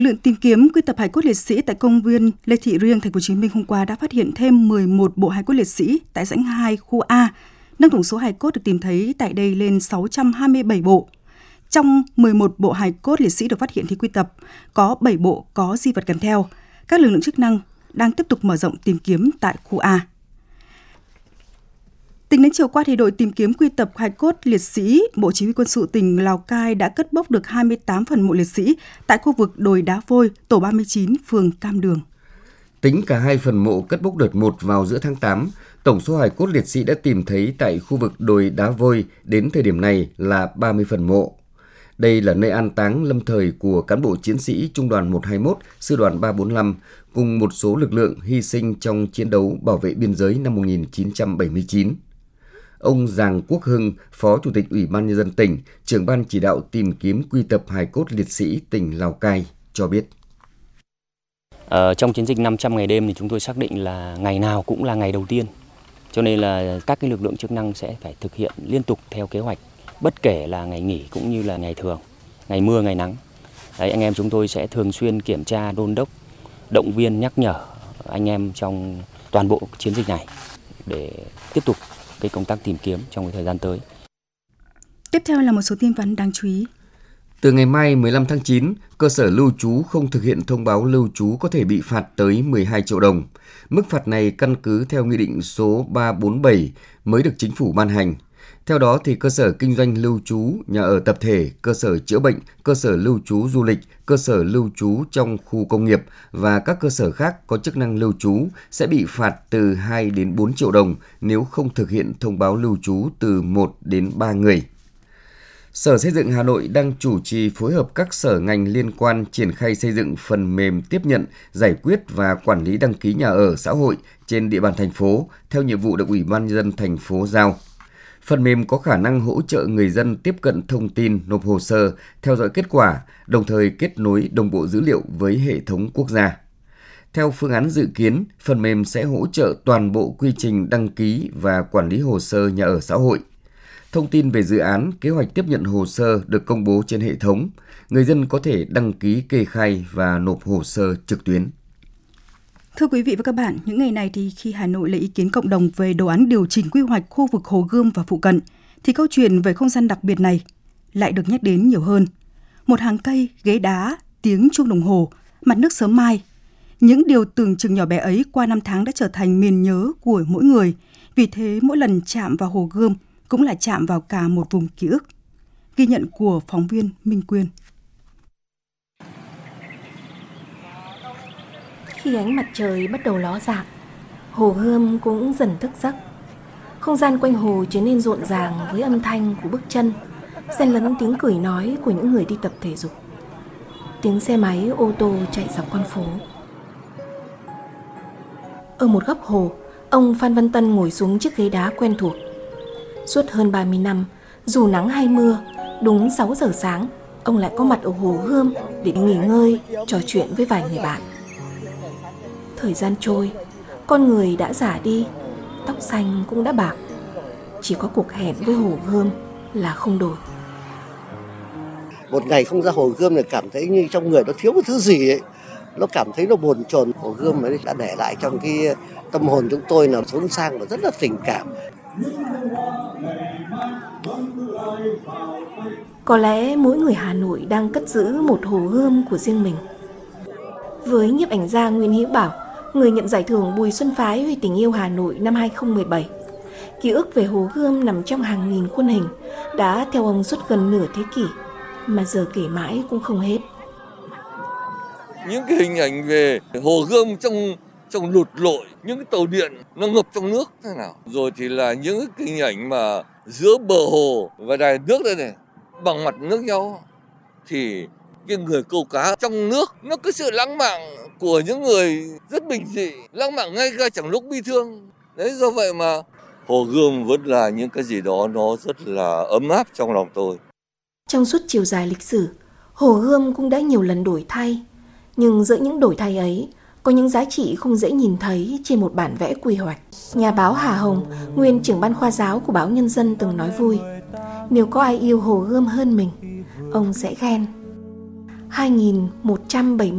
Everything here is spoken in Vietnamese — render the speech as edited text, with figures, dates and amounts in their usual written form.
Lực lượng tìm kiếm quy tập hài cốt liệt sĩ tại công viên Lê Thị Riêng, thành phố Hồ Chí Minh hôm qua đã phát hiện thêm 11 bộ hài cốt liệt sĩ tại rãnh 2 khu A, nâng tổng số hài cốt được tìm thấy tại đây lên 627 bộ. Trong 11 bộ hài cốt liệt sĩ được phát hiện thì quy tập có 7 bộ có di vật kèm theo. Các lực lượng chức năng đang tiếp tục mở rộng tìm kiếm tại khu A. Tính đến chiều qua thì đội tìm kiếm quy tập hài cốt liệt sĩ, Bộ Chỉ huy Quân sự tỉnh Lào Cai đã cất bốc được 28 phần mộ liệt sĩ tại khu vực đồi Đá Vôi, tổ 39, phường Cam Đường. Tính cả hai phần mộ cất bốc đợt 1 vào giữa tháng 8, tổng số hài cốt liệt sĩ đã tìm thấy tại khu vực đồi Đá Vôi đến thời điểm này là 30 phần mộ. Đây là nơi an táng lâm thời của cán bộ chiến sĩ Trung đoàn 121, Sư đoàn 345 cùng một số lực lượng hy sinh trong chiến đấu bảo vệ biên giới năm 1979. Ông Giàng Quốc Hưng, Phó Chủ tịch Ủy ban Nhân dân tỉnh, trưởng ban chỉ đạo tìm kiếm quy tập hài cốt liệt sĩ tỉnh Lào Cai cho biết. Trong chiến dịch 500 ngày đêm thì chúng tôi xác định là ngày nào cũng là ngày đầu tiên. Cho nên là các cái lực lượng chức năng sẽ phải thực hiện liên tục theo kế hoạch, bất kể là ngày nghỉ cũng như là ngày thường, ngày mưa, ngày nắng. Đấy, anh em chúng tôi sẽ thường xuyên kiểm tra, đôn đốc, động viên, nhắc nhở anh em trong toàn bộ chiến dịch này để tiếp tục cái công tác tìm kiếm trong cái thời gian tới. Tiếp theo là một số tin vắn đáng chú ý. Từ ngày mai 15 tháng 9, cơ sở lưu trú không thực hiện thông báo lưu trú có thể bị phạt tới 12 triệu đồng. Mức phạt này căn cứ theo Nghị định số 347 mới được Chính phủ ban hành. Theo đó, thì cơ sở kinh doanh lưu trú, nhà ở tập thể, cơ sở chữa bệnh, cơ sở lưu trú du lịch, cơ sở lưu trú trong khu công nghiệp và các cơ sở khác có chức năng lưu trú sẽ bị phạt từ 2 đến 4 triệu đồng nếu không thực hiện thông báo lưu trú từ 1 đến 3 người. Sở Xây dựng Hà Nội đang chủ trì phối hợp các sở ngành liên quan triển khai xây dựng phần mềm tiếp nhận, giải quyết và quản lý đăng ký nhà ở xã hội trên địa bàn thành phố theo nhiệm vụ được Ủy ban Nhân dân thành phố giao. Phần mềm có khả năng hỗ trợ người dân tiếp cận thông tin, nộp hồ sơ, theo dõi kết quả, đồng thời kết nối đồng bộ dữ liệu với hệ thống quốc gia. Theo phương án dự kiến, phần mềm sẽ hỗ trợ toàn bộ quy trình đăng ký và quản lý hồ sơ nhà ở xã hội. Thông tin về dự án, kế hoạch tiếp nhận hồ sơ được công bố trên hệ thống. Người dân có thể đăng ký kê khai và nộp hồ sơ trực tuyến. Thưa quý vị và các bạn, những ngày này thì khi Hà Nội lấy ý kiến cộng đồng về đồ án điều chỉnh quy hoạch khu vực Hồ Gươm và phụ cận, thì câu chuyện về không gian đặc biệt này lại được nhắc đến nhiều hơn. Một hàng cây, ghế đá, tiếng chuông đồng hồ, mặt nước sớm mai. Những điều tưởng chừng nhỏ bé ấy qua năm tháng đã trở thành miền nhớ của mỗi người. Vì thế mỗi lần chạm vào Hồ Gươm cũng là chạm vào cả một vùng ký ức. Ghi nhận của phóng viên Minh Quyên. Khi ánh mặt trời bắt đầu ló dạng, Hồ Gươm cũng dần thức giấc. Không gian quanh hồ trở nên rộn ràng với âm thanh của bước chân, xen lẫn tiếng cười nói của những người đi tập thể dục. Tiếng xe máy, ô tô chạy dọc con phố. Ở một góc hồ, ông Phan Văn Tân ngồi xuống chiếc ghế đá quen thuộc. Suốt hơn 30 năm, dù nắng hay mưa, đúng 6 giờ sáng, ông lại có mặt ở Hồ Gươm để nghỉ ngơi, trò chuyện với vài người bạn. Thời gian trôi, con người đã già đi, tóc xanh cũng đã bạc. Chỉ có cuộc hẹn với Hồ Gươm là không đổi. Một ngày không ra Hồ Gươm thì cảm thấy như trong người nó thiếu một thứ gì ấy. Nó cảm thấy nó bồn chồn. Hồ Gươm ấy đã để lại trong cái tâm hồn chúng tôi là xốn sang và rất là tình cảm. Có lẽ mỗi người Hà Nội đang cất giữ một Hồ Gươm của riêng mình. Với nhiếp ảnh gia Nguyễn Hữu Bảo, người nhận giải thưởng Bùi Xuân Phái vì tình yêu Hà Nội năm 2017, ký ức về Hồ Gươm nằm trong hàng nghìn khuôn hình đã theo ông suốt gần nửa thế kỷ, mà giờ kể mãi cũng không hết. Những cái hình ảnh về Hồ Gươm trong lụt lội, những cái tàu điện nó ngập trong nước thế nào, rồi thì là những cái hình ảnh mà giữa bờ hồ và đài nước đây này bằng mặt nước nhau, thì cái người câu cá trong nước nó có sự lãng mạn của những người rất bình dị, lãng mạn ngay cả chẳng lúc bi thương. Đấy, do vậy mà Hồ Gươm vẫn là những cái gì đó nó rất là ấm áp trong lòng tôi. Trong suốt chiều dài lịch sử, Hồ Gươm cũng đã nhiều lần đổi thay, nhưng giữa những đổi thay ấy có những giá trị không dễ nhìn thấy trên một bản vẽ quy hoạch. Nhà báo Hà Hồng, nguyên trưởng ban khoa giáo của báo Nhân dân từng nói vui, nếu có ai yêu Hồ Gươm hơn mình, ông sẽ ghen. 2170